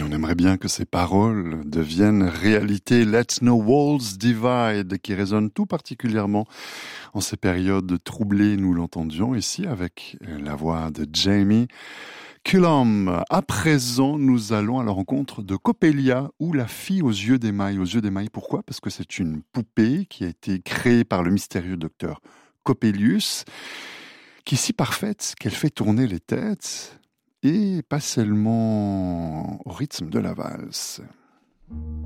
on aimerait bien que ces paroles deviennent réalité. Let no walls divide, qui résonne tout particulièrement en ces périodes troublées. Nous l'entendions ici avec la voix de Jamie Cullum. À présent, nous allons à la rencontre de Coppelia, ou la fille aux yeux d'émail. Aux yeux d'émail, pourquoi? Parce que c'est une poupée qui a été créée par le mystérieux docteur Coppelius, qui est si parfaite qu'elle fait tourner les têtes, et pas seulement au rythme de la valse.